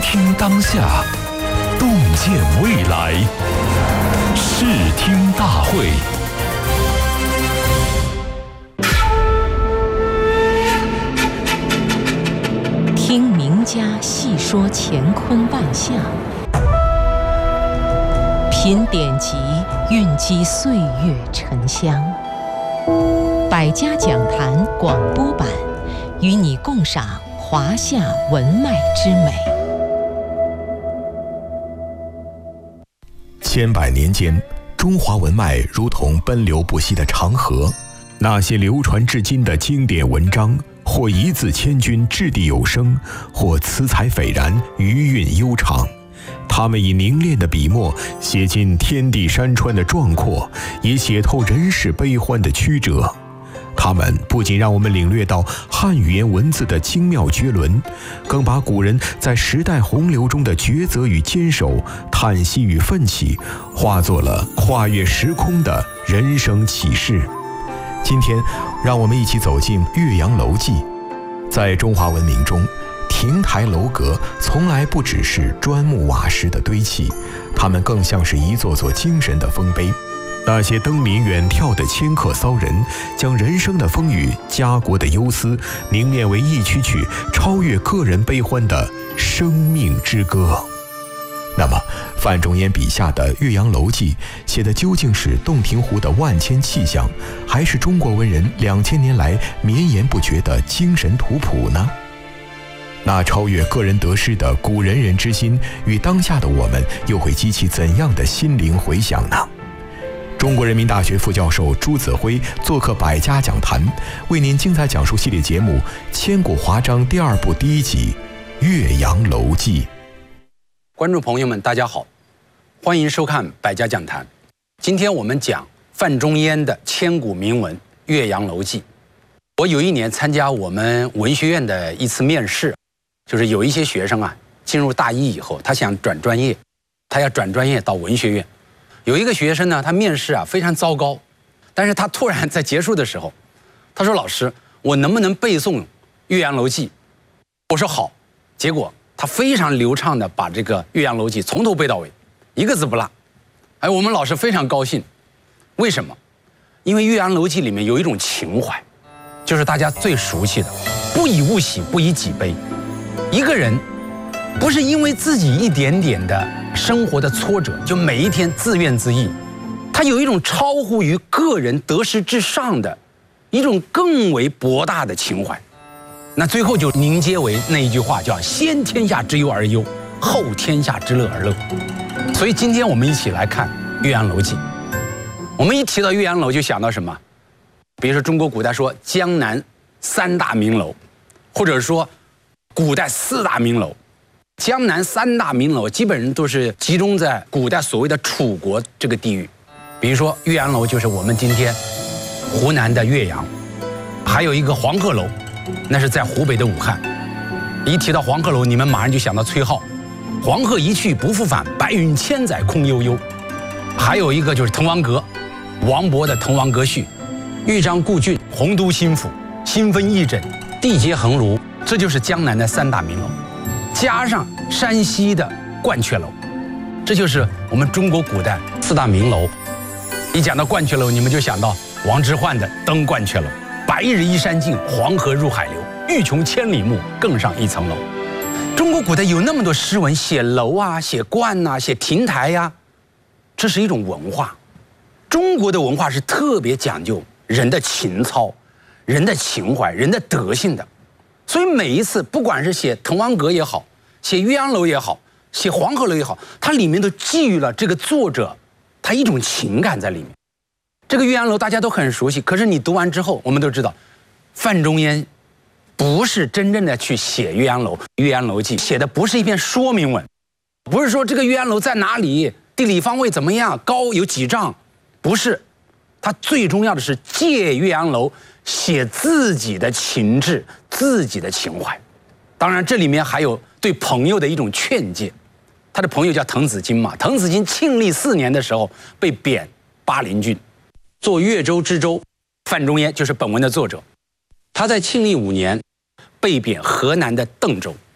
听当下，洞见未来。视听大会。 听名家细说乾坤万象，品典籍蕴积岁月沉香。百家讲坛广播版，与你共赏华夏文脉之美。 千百年间，中华文脉如同奔流不息的长河，那些流传至今的经典文章，或一字千钧，掷地有声，或词采斐然，余韵悠长。他们以凝练的笔墨，写尽天地山川的壮阔，也写透人世悲欢的曲折。他们不仅让我们领略到汉语言文字的精妙绝伦，更把古人在时代洪流中的抉择与坚守、叹息与奋起，化作了跨越时空的人生启示。今天，让我们一起走进《岳阳楼记》。在中华文明中，亭台楼阁从来不只是砖木瓦石的堆砌，它们更像是一座座精神的丰碑。那些登临远眺的迁客骚人，将人生的风雨、家国的忧思凝练为一曲曲超越个人悲欢的生命之歌。那么，范仲淹笔下的《岳阳楼记》写的究竟是洞庭湖的万千气象，还是中国文人2000年来绵延不绝的精神图谱呢？那超越个人得失的古仁人之心，与当下的我们又会激起怎样的心灵回响呢？中国人民大学副教授朱子辉做客百家讲坛，为您精彩讲述系列节目《千古华章》第2部第1集《岳阳楼记》。 观众朋友们，大家好，欢迎收看百家讲坛。今天我们讲范仲淹的千古名文《岳阳楼记》。我有一年参加我们文学院的一次面试，就是有一些学生啊，进入大一以后，他想转专业，他要转专业到文学院。有一个学生呢，他面试啊非常糟糕，但是他突然在结束的时候，他说：“老师，我能不能背诵《岳阳楼记》？”我说好。结果他非常流畅地把这个《岳阳楼记》从头背到尾，一个字不落。哎，我们老师非常高兴。为什么？因为《岳阳楼记》里面有一种情怀，就是大家最熟悉的“不以物喜，不以己悲”。一个人不是因为自己一点点的生活的挫折，就每一天自怨自艾，他有一种超乎于个人得失之上的一种更为博大的情怀。那最后就凝结为那一句话，叫先天下之忧而忧，后天下之乐而乐。所以今天我们一起来看《岳阳楼记》。我们一提到岳阳楼就想到什么？比如说中国古代说江南3大名楼，或者说古代4大名楼。江南3大名楼基本上都是集中在古代所谓的楚国这个地域。比如说岳阳楼就是我们今天湖南的岳阳，还有一个黄鹤楼，那是在湖北的武汉。一提到黄鹤楼，你们马上就想到崔颢，黄鹤一去不复返，白云千载空悠悠。还有一个就是滕王阁，王勃的《滕王阁序》，豫章故郡，洪都新府，新分翼轸，地接衡庐，这就是江南的3大名楼。加上山西的鹳雀楼，这就是我们中国古代4大名楼。一讲到鹳雀楼，你们就想到王之涣的《登鹳雀楼》，白日依山尽，黄河入海流，欲穷千里目，更上一层楼。中国古代有那么多诗文，写楼啊，写鹳啊，写亭台呀，这是一种文化。中国的文化是特别讲究人的情操、人的情怀、人的德性的。所以每一次，不管是写滕王阁也好，写岳阳楼也好，写黄鹤楼也好，它里面都寄予了这个作者他一种情感在里面。这个岳阳楼大家都很熟悉，可是你读完之后，我们都知道，范仲淹不是真正的去写岳阳楼，《岳阳楼记》写的不是一篇说明文，不是说这个岳阳楼在哪里，地理方位怎么样，高有几丈，不是。他最重要的是借岳阳楼写自己的情志，自己的情怀。当然这里面还有对朋友的一种劝诫。他的朋友叫滕子京嘛，滕子京庆历4年的时候被贬巴陵郡，做越州知州。范仲淹就是本文的作者，他在庆历5年被贬河南的邓州。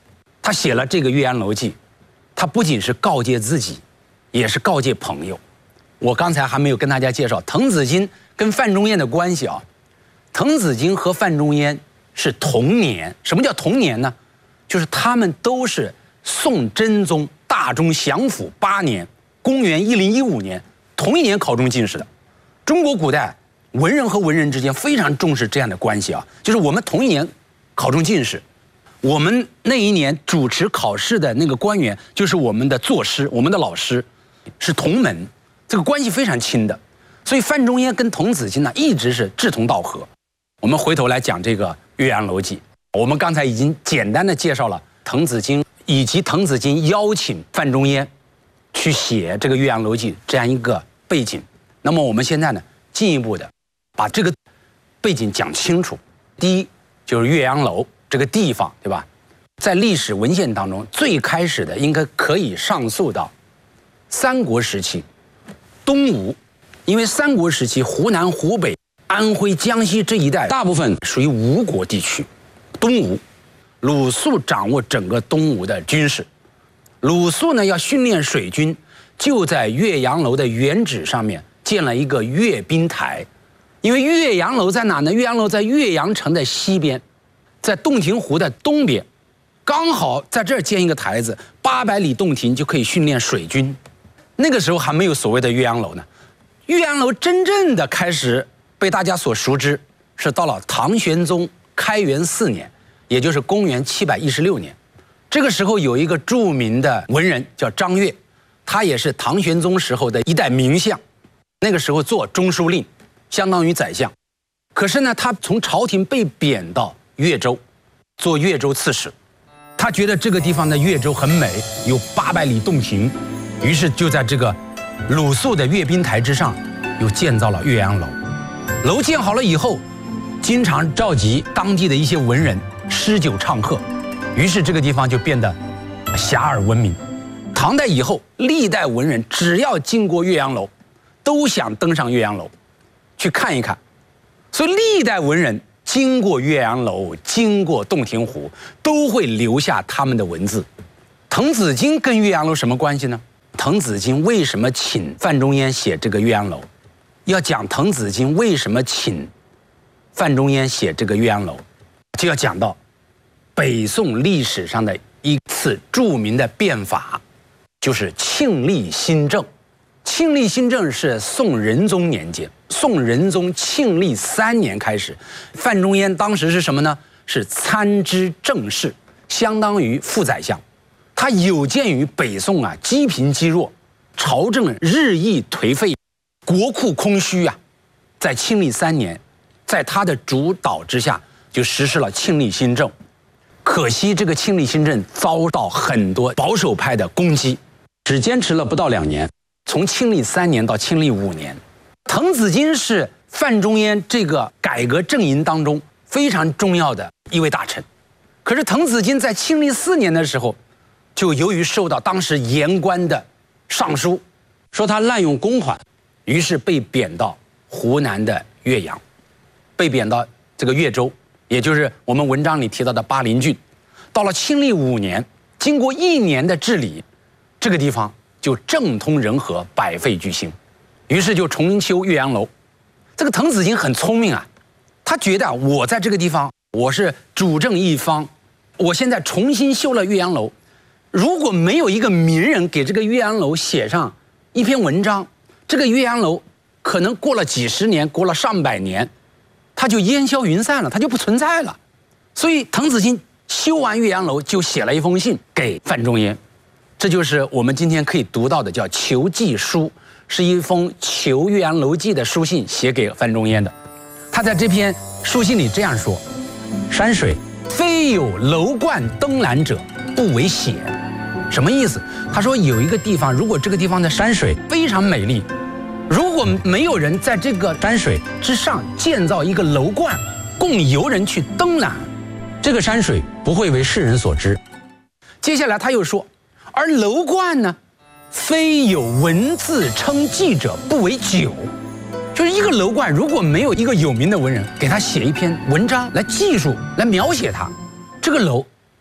他写了这个《岳阳楼记》，他不仅是告诫自己，也是告诫朋友。我刚才还没有跟大家介绍滕子京跟范仲淹的关系啊。滕子京和范仲淹是同年。什么叫同年呢？就是他们都是宋真宗大中祥符8年，公元1015年，同一年考中进士的。中国古代文人和文人之间非常重视这样的关系啊，就是我们同一年考中进士，我们那一年主持考试的那个官员就是我们的作师，我们的老师，是同门，这个关系非常亲的。所以范仲淹跟滕子京呢一直是志同道合。我们回头来讲这个《岳阳楼记》，我们刚才已经简单的介绍了滕子京以及滕子京邀请范仲淹去写这个《岳阳楼记》这样一个背景。那么我们现在呢进一步的把这个背景讲清楚。第一就是岳阳楼这个地方，对吧？在历史文献当中，最开始的应该可以上溯到三国时期东吴，因为三国时期湖南、湖北、安徽、江西这一带大部分属于吴国地区，东吴，鲁肃掌握整个东吴的军事。鲁肃呢要训练水军，就在岳阳楼的原址上面建了一个阅兵台。因为岳阳楼在哪呢？岳阳楼在岳阳城的西边，在洞庭湖的东边，刚好在这儿建一个台子，800里洞庭就可以训练水军。那个时候还没有所谓的岳阳楼呢。岳阳楼真正的开始被大家所熟知，是到了唐玄宗开元4年，也就是公元716年。这个时候有一个著名的文人叫张悦，他也是唐玄宗时候的一代名相，那个时候做中书令，相当于宰相。可是呢，他从朝廷被贬到越州，做越州刺史。他觉得这个地方的越州很美，有800里洞庭，于是就在这个鲁肃的阅兵台之上，又建造了岳阳楼。楼建好了以后，经常召集当地的一些文人诗酒唱和，于是这个地方就变得遐迩闻名。唐代以后，历代文人只要经过岳阳楼，都想登上岳阳楼去看一看。所以历代文人经过岳阳楼，经过洞庭湖，都会留下他们的文字。滕子京跟岳阳楼什么关系呢？滕子京为什么请范仲淹写这个岳阳楼？要讲滕子京为什么请范仲淹写这个岳阳楼，就要讲到北宋历史上的一次著名的变法，就是庆历新政。庆历新政是宋仁宗年间，宋仁宗庆历3年开始，范仲淹当时是什么呢？是参知政事，相当于副宰相。他有鉴于北宋啊积贫积弱，朝政日益颓废，国库空虚啊，在庆历3年，在他的主导之下，就实施了庆历新政。可惜这个庆历新政遭到很多保守派的攻击，只坚持了不到2年。从庆历3年到庆历5年，滕子京是范仲淹这个改革阵营当中非常重要的一位大臣。可是滕子京在庆历4年的时候，就由于受到当时言官的上书，说他滥用公款，于是被贬到湖南的岳阳，被贬到这个岳州，也就是我们文章里提到的巴陵郡。到了庆历5年，经过1年的治理，这个地方就政通人和，百废俱兴，于是就重修岳阳楼。这个滕子京很聪明啊，他觉得我在这个地方我是主政一方，我现在重新修了岳阳楼，如果没有一个名人给这个岳阳楼写上一篇文章，这个岳阳楼可能过了几十年，过了上百年，它就烟消云散了，它就不存在了。所以滕子京修完岳阳楼，就写了一封信给范仲淹。这就是我们今天可以读到的叫求记书，是一封求岳阳楼记的书信，写给范仲淹的。他在这篇书信里这样说：山水非有楼观登览者，不为险。什么意思？他说有一个地方，如果这个地方的山水非常美丽，如果没有人在这个山水之上建造一个楼观，供游人去登览，这个山水不会为世人所知。接下来他又说，而楼观呢，非有文字称记者，不为久。就是一个楼观，如果没有一个有名的文人给他写一篇文章来记述、来描写它，这个楼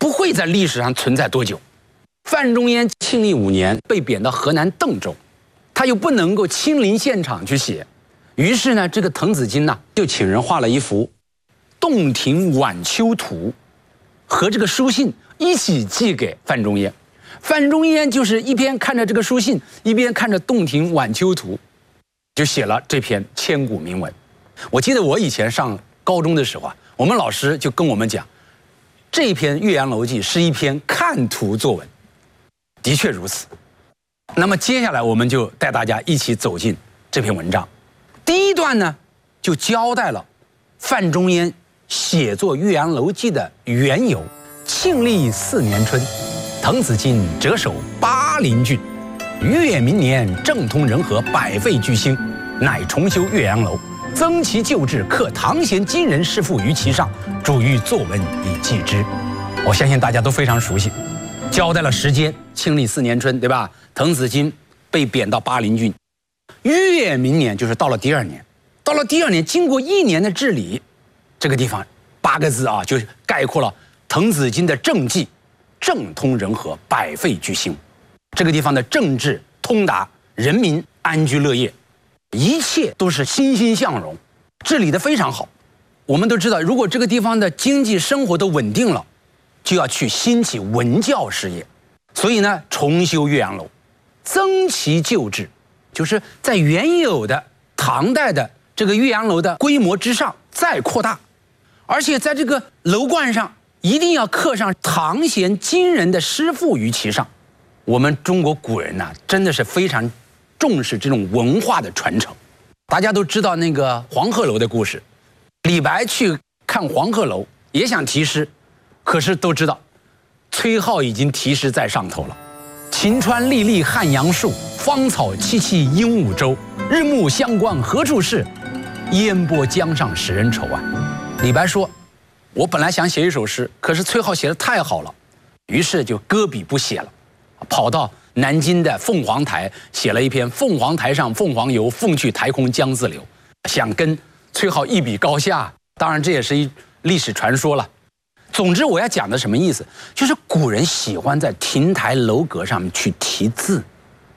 不会在历史上存在多久。范仲淹庆历5年被贬到河南邓州，他又不能够亲临现场去写，于是呢，这个滕子京呢就请人画了一幅《洞庭晚秋图》，和这个书信一起寄给范仲淹。范仲淹就是一边看着这个书信，一边看着《洞庭晚秋图》，就写了这篇千古名文。我记得我以前上高中的时候啊，我们老师就跟我们讲，这篇《岳阳楼记》是一篇看图作文。的确如此。那么接下来我们就带大家一起走进这篇文章。第一段呢，就交代了范仲淹写作《岳阳楼记》的缘由。庆历4年春，滕子京谪守巴陵郡，越明年，政通人和，百废具兴，乃重修岳阳楼，增其旧制，刻唐贤今人诗赋于其上，主欲作文以记之。我相信大家都非常熟悉，交代了时间，庆历4年春，对吧？滕子京被贬到巴陵郡，越明年就是到了第2年，到了第2年，经过1年的治理，这个地方8个字啊，就概括了滕子京的政绩：政通人和，百废具兴。这个地方的政治通达，人民安居乐业，一切都是欣欣向荣，治理得非常好。我们都知道，如果这个地方的经济生活都稳定了，就要去兴起文教事业，所以呢，重修岳阳楼，增其旧制，就是在原有的唐代的这个岳阳楼的规模之上再扩大，而且在这个楼冠上一定要刻上唐贤今人的诗赋于其上。我们中国古人呢，真的是非常重视这种文化的传承。大家都知道那个黄鹤楼的故事，李白去看黄鹤楼也想题诗，可是都知道崔颢已经题诗在上头了。晴川历历汉阳树，芳草萋萋鹦鹉洲。日暮乡关何处是？烟波江上使人愁啊。李白说，我本来想写一首诗，可是崔颢写得太好了，于是就搁笔不写了，跑到南京的凤凰台写了一篇《凤凰台上凤凰游，凤去台空江自流》，想跟崔颢一比高下。当然这也是一历史传说了。总之我要讲的什么意思，就是古人喜欢在亭台楼阁上面去题字。